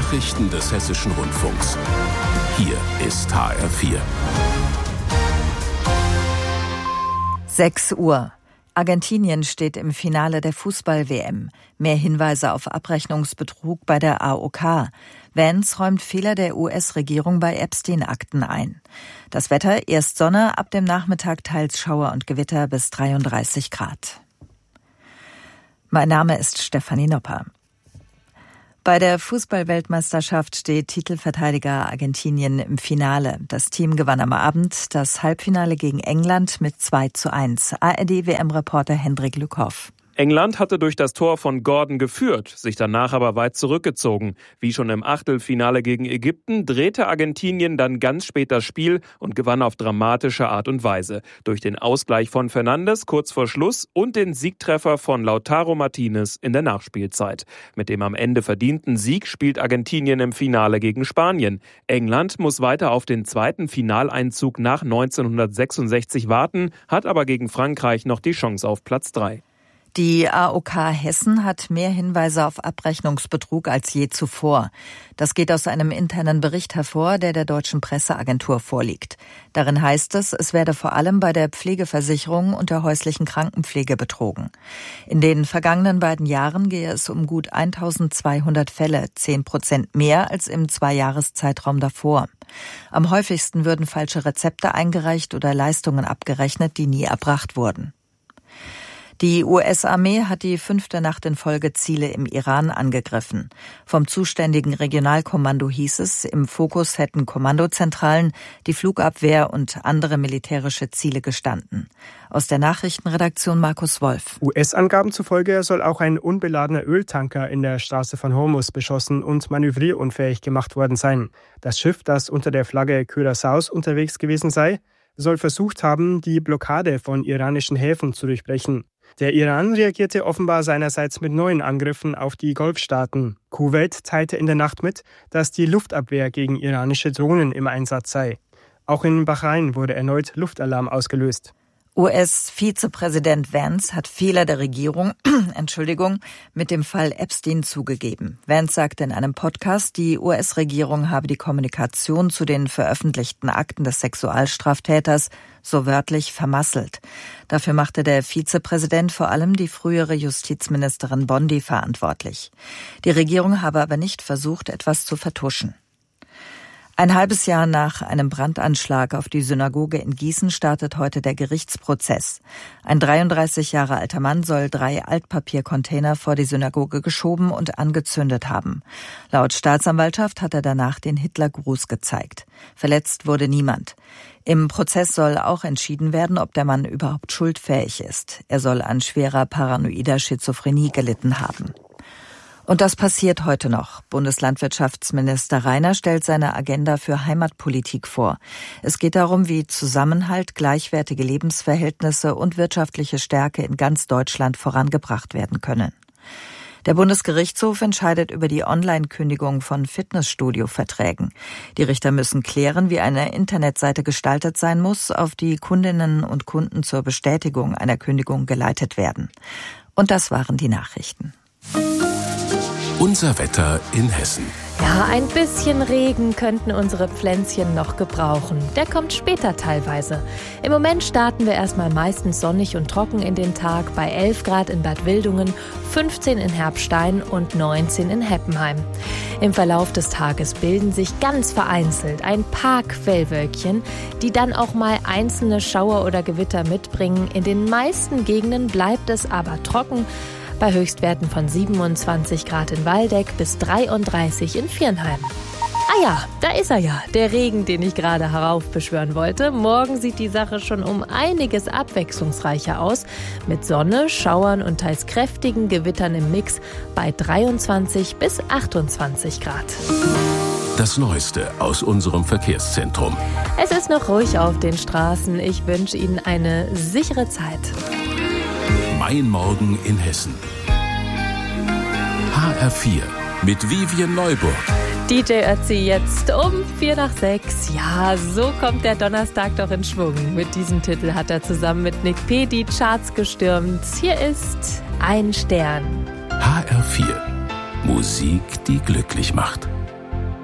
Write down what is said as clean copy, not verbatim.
Nachrichten des Hessischen Rundfunks. Hier ist HR4. 6 Uhr. Argentinien steht im Finale der Fußball-WM. Mehr Hinweise auf Abrechnungsbetrug bei der AOK. Vance räumt Fehler der US-Regierung bei Epstein-Akten ein. Das Wetter: erst Sonne, ab dem Nachmittag teils Schauer und Gewitter bis 33 Grad. Mein Name ist Stefanie Nopper. Bei der Fußball-Weltmeisterschaft steht Titelverteidiger Argentinien im Finale. Das Team gewann am Abend das Halbfinale gegen England mit 2:1. ARD-WM-Reporter Hendrik Lückhoff. England hatte durch das Tor von Gordon geführt, sich danach aber weit zurückgezogen. Wie schon im Achtelfinale gegen Ägypten drehte Argentinien dann ganz spät das Spiel und gewann auf dramatische Art und Weise. Durch den Ausgleich von Fernandes kurz vor Schluss und den Siegtreffer von Lautaro Martinez in der Nachspielzeit. Mit dem am Ende verdienten Sieg spielt Argentinien im Finale gegen Spanien. England muss weiter auf den zweiten Finaleinzug nach 1966 warten, hat aber gegen Frankreich noch die Chance auf Platz 3. Die AOK Hessen hat mehr Hinweise auf Abrechnungsbetrug als je zuvor. Das geht aus einem internen Bericht hervor, der der Deutschen Presseagentur vorliegt. Darin heißt es werde vor allem bei der Pflegeversicherung und der häuslichen Krankenpflege betrogen. In den vergangenen beiden Jahren gehe es um gut 1200 Fälle, 10% mehr als im 2-Jahreszeitraum davor. Am häufigsten würden falsche Rezepte eingereicht oder Leistungen abgerechnet, die nie erbracht wurden. Die US-Armee hat die 5. Nacht in Folge Ziele im Iran angegriffen. Vom zuständigen Regionalkommando hieß es, im Fokus hätten Kommandozentralen, die Flugabwehr und andere militärische Ziele gestanden. Aus der Nachrichtenredaktion Markus Wolf. US-Angaben zufolge soll auch ein unbeladener Öltanker in der Straße von Hormuz beschossen und manövrierunfähig gemacht worden sein. Das Schiff, das unter der Flagge Curaçaos unterwegs gewesen sei, soll versucht haben, die Blockade von iranischen Häfen zu durchbrechen. Der Iran reagierte offenbar seinerseits mit neuen Angriffen auf die Golfstaaten. Kuwait teilte in der Nacht mit, dass die Luftabwehr gegen iranische Drohnen im Einsatz sei. Auch in Bahrain wurde erneut Luftalarm ausgelöst. US-Vizepräsident Vance hat Fehler der Regierung, mit dem Fall Epstein zugegeben. Vance sagte in einem Podcast, die US-Regierung habe die Kommunikation zu den veröffentlichten Akten des Sexualstraftäters so wörtlich vermasselt. Dafür machte der Vizepräsident vor allem die frühere Justizministerin Bondi verantwortlich. Die Regierung habe aber nicht versucht, etwas zu vertuschen. Ein halbes Jahr nach einem Brandanschlag auf die Synagoge in Gießen startet heute der Gerichtsprozess. Ein 33 Jahre alter Mann soll 3 Altpapiercontainer vor die Synagoge geschoben und angezündet haben. Laut Staatsanwaltschaft hat er danach den Hitlergruß gezeigt. Verletzt wurde niemand. Im Prozess soll auch entschieden werden, ob der Mann überhaupt schuldfähig ist. Er soll an schwerer paranoider Schizophrenie gelitten haben. Und das passiert heute noch. Bundeslandwirtschaftsminister Reiner stellt seine Agenda für Heimatpolitik vor. Es geht darum, wie Zusammenhalt, gleichwertige Lebensverhältnisse und wirtschaftliche Stärke in ganz Deutschland vorangebracht werden können. Der Bundesgerichtshof entscheidet über die Online-Kündigung von Fitnessstudio-Verträgen. Die Richter müssen klären, wie eine Internetseite gestaltet sein muss, auf die Kundinnen und Kunden zur Bestätigung einer Kündigung geleitet werden. Und das waren die Nachrichten. Unser Wetter in Hessen. Ja, ein bisschen Regen könnten unsere Pflänzchen noch gebrauchen. Der kommt später teilweise. Im Moment starten wir erstmal meistens sonnig und trocken in den Tag bei 11 Grad in Bad Wildungen, 15 in Herbstein und 19 in Heppenheim. Im Verlauf des Tages bilden sich ganz vereinzelt ein paar Quellwölkchen, die dann auch mal einzelne Schauer oder Gewitter mitbringen. In den meisten Gegenden bleibt es aber trocken, bei Höchstwerten von 27 Grad in Waldeck bis 33 in Viernheim. Ah ja, da ist er ja, der Regen, den ich gerade heraufbeschwören wollte. Morgen sieht die Sache schon um einiges abwechslungsreicher aus. Mit Sonne, Schauern und teils kräftigen Gewittern im Mix bei 23 bis 28 Grad. Das Neueste aus unserem Verkehrszentrum. Es ist noch ruhig auf den Straßen. Ich wünsche Ihnen eine sichere Zeit. Mein Morgen in Hessen. HR4 mit Vivian Neuburg. DJ Ötzi jetzt um 5:45. Ja, so kommt der Donnerstag doch in Schwung. Mit diesem Titel hat er zusammen mit Nick P. die Charts gestürmt. Hier ist Ein Stern. HR4. Musik, die glücklich macht.